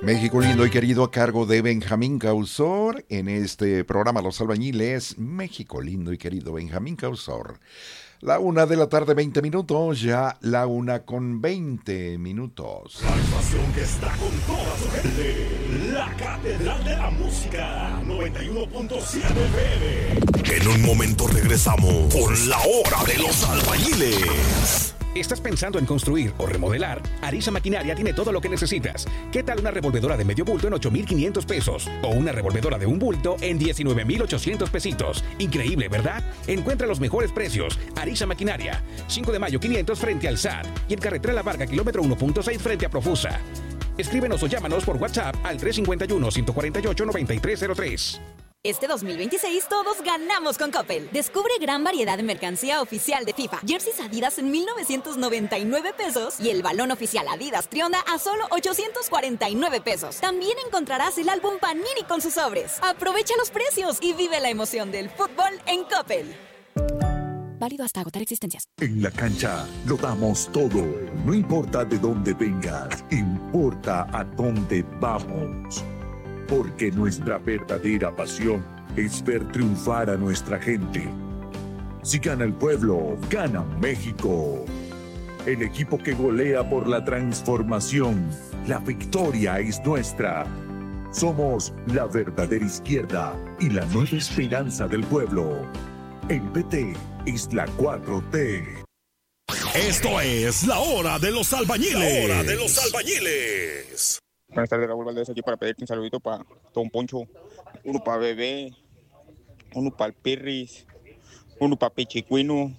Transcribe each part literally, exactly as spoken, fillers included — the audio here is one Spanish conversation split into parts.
México lindo y querido, a cargo de Benjamín Causor, en este programa Los Albañiles. México lindo y querido, Benjamín Causor. La una de la tarde, veinte minutos, ya la una con veinte minutos. La estación que está con toda su gente, la Catedral de la Música, noventa y uno punto siete F M. En un momento regresamos con la hora de los albañiles. ¿Estás pensando en construir o remodelar? Arisa Maquinaria tiene todo lo que necesitas. ¿Qué tal una revolvedora de medio bulto en ocho mil quinientos pesos? O una revolvedora de un bulto en diecinueve mil ochocientos pesitos. Increíble, ¿verdad? Encuentra los mejores precios. Arisa Maquinaria. cinco de mayo quinientos frente al S A T. Y en Carretera La Varga, kilómetro uno punto seis frente a Profusa. Escríbenos o llámanos por WhatsApp al tres cinco uno, uno cuatro ocho, nueve tres cero tres. Este dos mil veintiséis todos ganamos con Coppel. Descubre gran variedad de mercancía oficial de FIFA. Jerseys Adidas en mil novecientos noventa y nueve pesos y el balón oficial Adidas Trionda a solo ochocientos cuarenta y nueve pesos. También encontrarás el álbum Panini con sus sobres. Aprovecha los precios y vive la emoción del fútbol en Coppel. Válido hasta agotar existencias. En la cancha lo damos todo. No importa de dónde vengas, importa a dónde vamos. Porque nuestra verdadera pasión es ver triunfar a nuestra gente. Si gana el pueblo, gana México. El equipo que golea por la transformación. La victoria es nuestra. Somos la verdadera izquierda y la nueva esperanza del pueblo. El P T es la cuatro T. Esto es la hora de los albañiles. La hora de los albañiles. Buenas tardes, Raúl Valdés, aquí para pedirte un saludito para Don Poncho, uno para Bebé, uno para el Pirris, uno para Pichicuino,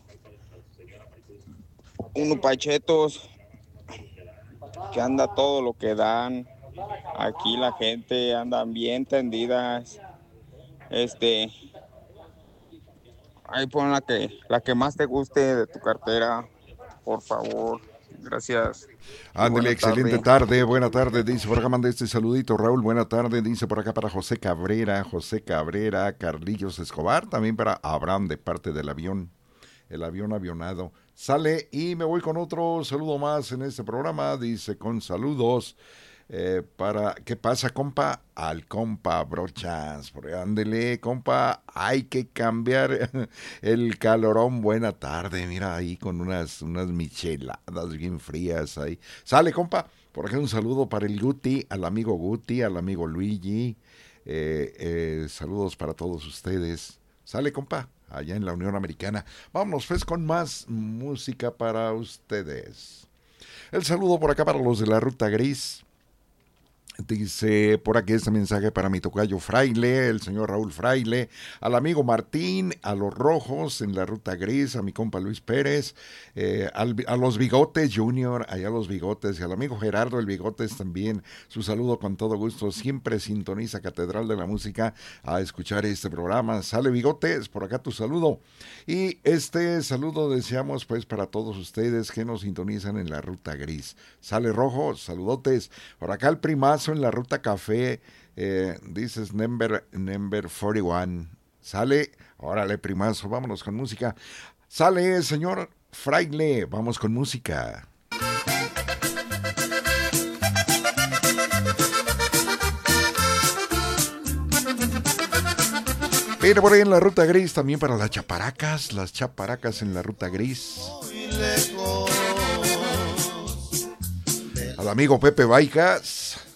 uno para Chetos, que anda todo lo que dan. Aquí la gente anda bien tendidas. Este, ahí pon la que, la que más te guste de tu cartera, por favor. Gracias. Ándale, excelente tarde. tarde, buena tarde, dice por acá, manda este saludito, Raúl, buena tarde, dice por acá para José Cabrera, José Cabrera, Carlillos Escobar, también para Abraham de parte del avión, el avión avionado, sale y me voy con otro saludo más en este programa, dice con saludos, eh, para, ¿qué pasa, compa? Al compa Brochas, por ándele, compa, hay que cambiar el calorón, buena tarde, mira ahí con unas, unas micheladas bien frías ahí, sale, compa, por acá un saludo para el Guti, al amigo Guti, al amigo Luigi, eh, eh, saludos para todos ustedes, sale, compa, allá en la Unión Americana, vámonos pues con más música para ustedes, el saludo por acá para los de la Ruta Gris. Dice por aquí este mensaje para mi tocayo Fraile, el señor Raúl Fraile, al amigo Martín, a los Rojos en la Ruta Gris, a mi compa Luis Pérez, eh, al, a los Bigotes Junior, allá a los Bigotes, y al amigo Gerardo el Bigotes también, su saludo con todo gusto, siempre sintoniza Catedral de la Música a escuchar este programa, sale Bigotes, por acá tu saludo, y este saludo deseamos pues para todos ustedes que nos sintonizan en la Ruta Gris, sale Rojo, saludotes, por acá el primazo en la Ruta Café, eh, dices number, number cuarenta y uno, sale, órale primazo, vámonos con música, sale señor Fraile, vamos con música. Mira por ahí en la Ruta Gris, también para las chaparacas, las chaparacas en la Ruta Gris. Al amigo Pepe Baicas.